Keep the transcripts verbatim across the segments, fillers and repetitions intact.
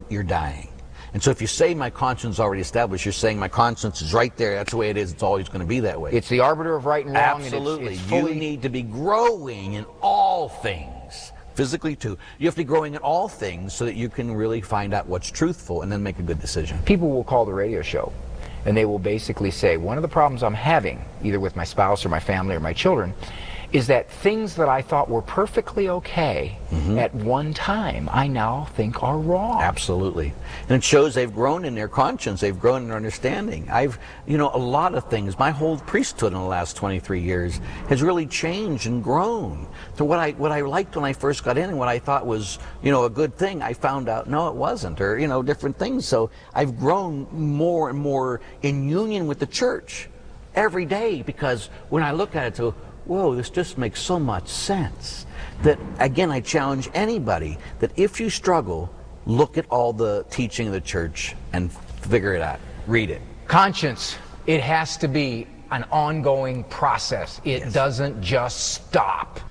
you're dying. And so if you say my conscience is already established, you're saying my conscience is right there. That's the way it is. It's always going to be that way. It's the arbiter of right and wrong. Absolutely. And it's, it's fully... You need to be growing in all things, physically too. You have to be growing in all things so that you can really find out what's truthful and then make a good decision. People will call the radio show and they will basically say, one of the problems I'm having, either with my spouse or my family or my children, is that things that I thought were perfectly okay mm-hmm. at one time, I now think are wrong. Absolutely. And it shows they've grown in their conscience, they've grown in their understanding. I've, you know, a lot of things, my whole priesthood in the last twenty-three years has really changed and grown. So what I, what I liked when I first got in and what I thought was, you know, a good thing, I found out, no, it wasn't, or, you know, different things. So I've grown more and more in union with the church every day, because when I look at it, so, whoa, this just makes so much sense. That, again, I challenge anybody that if you struggle, look at all the teaching of the church and figure it out. Read it. Conscience, it has to be an ongoing process. It Yes. doesn't just stop.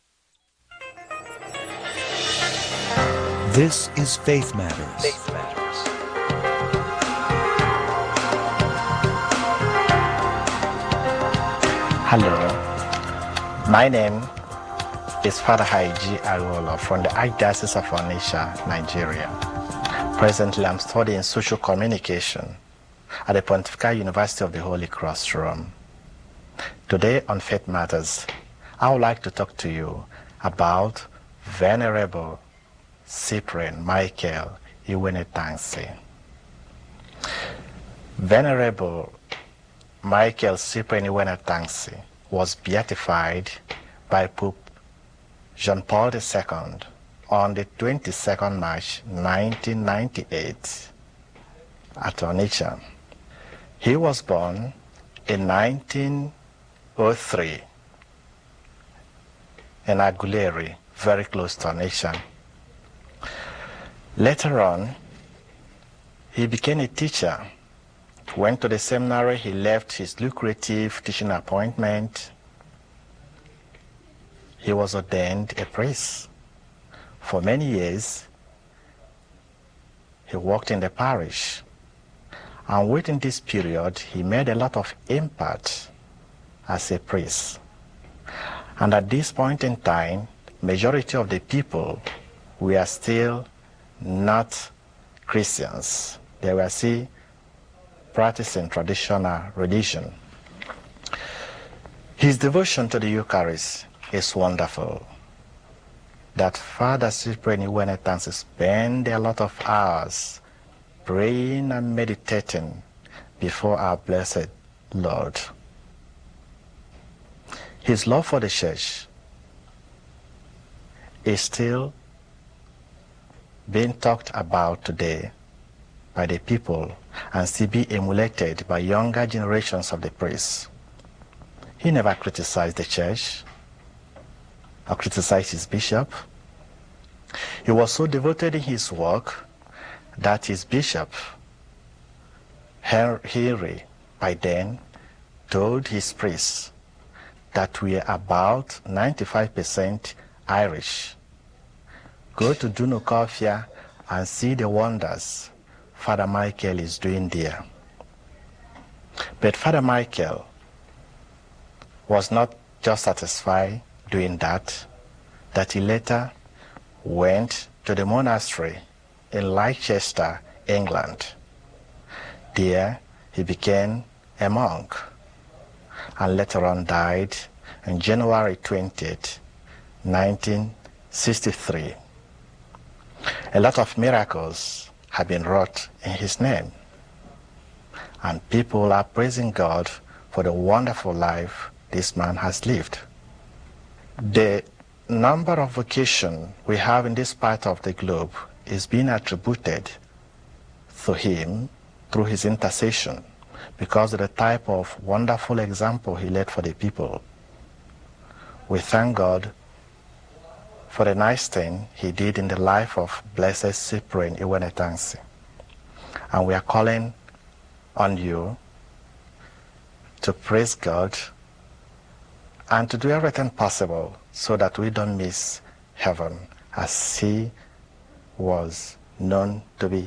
This is Faith Matters. Faith Matters. Hello. My name is Father Haiji Arola from the Archdiocese of Onitsha, Nigeria. Presently, I'm studying social communication at the Pontifical University of the Holy Cross, Rome. Today on Faith Matters, I would like to talk to you about Venerable Cyprian Michael Iwenetangse. Venerable Michael Cyprian Iwenetangse was beatified by Pope John Paul the Second on the twenty-second of March nineteen ninety-eight at Onitsha. He was born in nineteen oh three in Aguleri, very close to Onitsha. Later on, he became a teacher. Went to the seminary, he left his lucrative teaching appointment. He was ordained a priest. For many years, he worked in the parish. And within this period, he made a lot of impact as a priest. And at this point in time, majority of the people were still not Christians. They were still practicing traditional religion. His devotion to the Eucharist is wonderful. That Father Cyprian Iwenetangse spent a lot of hours praying and meditating before our blessed Lord. His love for the church is still being talked about today by the people and still be emulated by younger generations of the priests. He never criticized the church or criticized his bishop. He was so devoted in his work that his bishop, Henry, by then, told his priests that we are about ninety-five percent Irish. Go to Dunukofia and see the wonders Father Michael is doing there. But Father Michael was not just satisfied doing that, that he later went to the monastery in Leicester, England. There he became a monk and later on died on January twentieth, nineteen sixty-three. A lot of miracles have been wrought in his name, and people are praising God for the wonderful life this man has lived. The number of vocations we have in this part of the globe is being attributed to him through his intercession, because of the type of wonderful example he led for the people. We thank God for the nice thing he did in the life of Blessed Cyprian Iwenetangse. And we are calling on you to praise God and to do everything possible so that we don't miss heaven as he was known to be